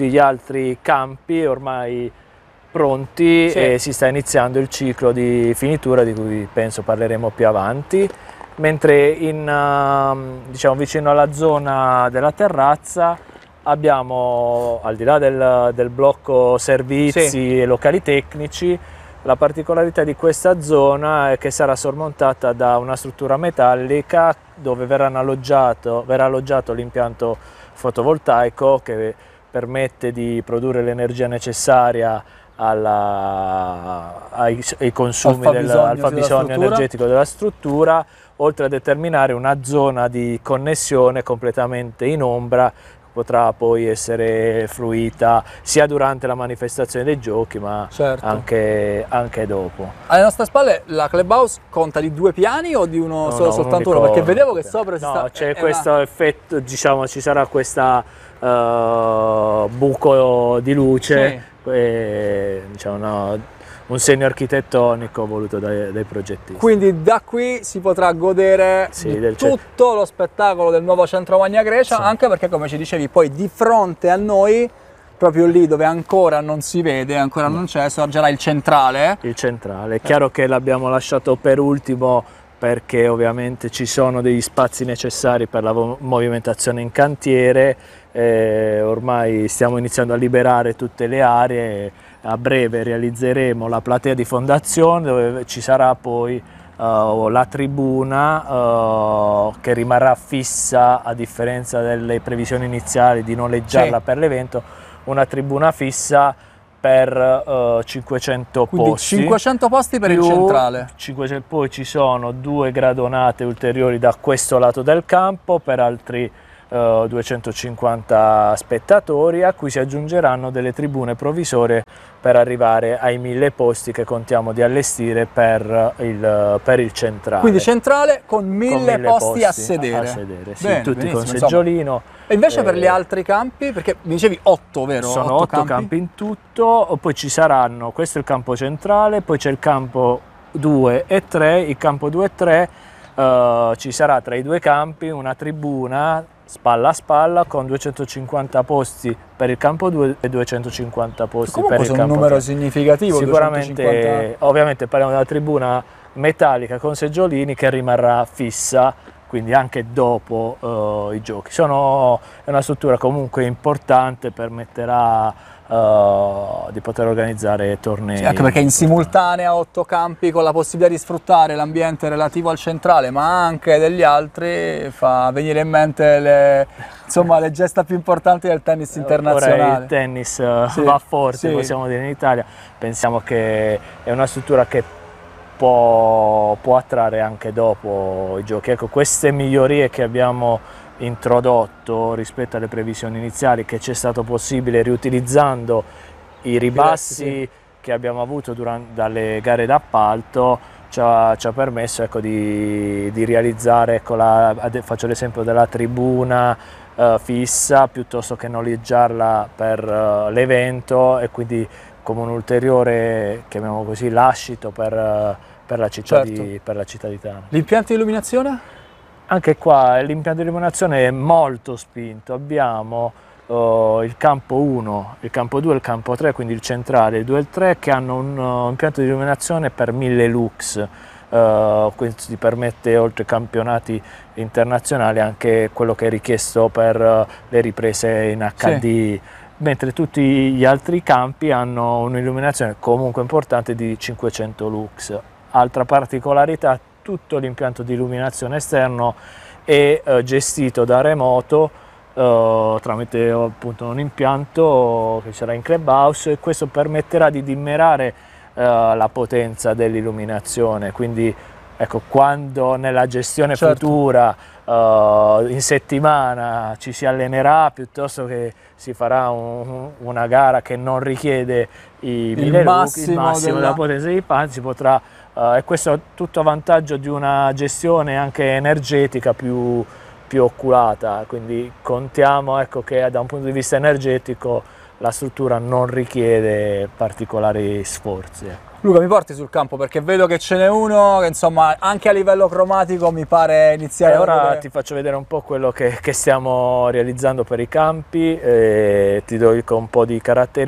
tutti gli altri campi ormai pronti, sì, e si sta iniziando il ciclo di finitura di cui penso parleremo più avanti, mentre diciamo, vicino alla zona della terrazza abbiamo, al di là del blocco servizi sì, e locali tecnici, la particolarità di questa zona è che sarà sormontata da una struttura metallica dove verrà alloggiato l'impianto fotovoltaico che permette di produrre l'energia necessaria ai consumi al fabbisogno energetico della struttura, oltre a determinare una zona di connessione completamente in ombra, potrà poi essere fruita sia durante la manifestazione dei giochi, ma certo, anche dopo. Alle nostre spalle la clubhouse conta di 2 piani o di uno No, soltanto uno? Perché vedevo che sopra si sta... c'è questo effetto, diciamo, ci sarà questa buco di luce, diciamo, un segno architettonico voluto dai progettisti. Quindi da qui si potrà godere di tutto lo spettacolo del nuovo centro Magna Grecia, anche perché, come ci dicevi, poi di fronte a noi, proprio lì dove ancora non si vede, ancora non c'è, sorgerà il centrale. Il centrale, è chiaro che l'abbiamo lasciato per ultimo perché ovviamente ci sono degli spazi necessari per la movimentazione in cantiere, ormai stiamo iniziando a liberare tutte le aree. A breve realizzeremo la platea di fondazione dove ci sarà poi la tribuna che rimarrà fissa, a differenza delle previsioni iniziali di noleggiarla per l'evento, una tribuna fissa per 500 Quindi posti. 500 posti per il centrale. Poi ci sono 2 gradonate ulteriori da questo lato del campo per altri 250 spettatori, a cui si aggiungeranno delle tribune provvisorie per arrivare ai 1000 posti che contiamo di allestire per il centrale. Quindi centrale con 1000 posti a sedere. Sì, bene, tutti con insomma. seggiolino. E invece per gli altri campi, perché mi dicevi 8, vero? Sono 8 campi in tutto, poi ci saranno, questo è il campo centrale, poi c'è il campo 2 e 3, il campo 2 e 3 ci sarà tra i 2 campi una tribuna spalla a spalla con 250 posti per il campo 2 e 250 posti per il campo 3. Un numero significativo. Sicuramente, 250... ovviamente parliamo della tribuna metallica con seggiolini che rimarrà fissa, quindi anche dopo i giochi. È una struttura comunque importante, permetterà di poter organizzare tornei. Sì, anche perché in simultanea 8 campi con la possibilità di sfruttare l'ambiente relativo al centrale, ma anche degli altri, fa venire in mente le gesta più importanti del tennis internazionale. Ora il tennis va forte, possiamo dire, in Italia. Pensiamo che è una struttura che può attrarre anche dopo i giochi. Ecco, queste migliorie che abbiamo introdotto rispetto alle previsioni iniziali, che ci è stato possibile riutilizzando i ribassi che abbiamo avuto dalle gare d'appalto, ci ha permesso, ecco, di realizzare, faccio l'esempio della tribuna fissa piuttosto che noleggiarla per l'evento, e quindi come un ulteriore, chiamiamolo così, lascito per la città di Taranto. L'impianto di illuminazione? Anche qua l'impianto di illuminazione è molto spinto. Abbiamo il campo 1, il campo 2 e il campo 3, quindi il centrale, il 2 e il 3, che hanno un impianto di illuminazione per 1000 lux. Questo ti permette, oltre ai campionati internazionali, anche quello che è richiesto per le riprese in HD, mentre tutti gli altri campi hanno un'illuminazione comunque importante di 500 lux. Altra particolarità: tutto l'impianto di illuminazione esterno è gestito da remoto tramite appunto un impianto che sarà in clubhouse, e questo permetterà di dimmerare la potenza dell'illuminazione. Quindi ecco, quando nella gestione futura in settimana ci si allenerà, piuttosto che si farà una gara che non richiede il massimo della potenza di pan, si potrà, e questo è tutto a vantaggio di una gestione anche energetica più oculata. Quindi contiamo, ecco, che da un punto di vista energetico la struttura non richiede particolari sforzi. Luca, mi porti sul campo perché vedo che ce n'è uno che insomma anche a livello cromatico mi pare iniziare a ora vedere... ti faccio vedere un po' quello che stiamo realizzando per i campi, ti do un po' di caratteristiche.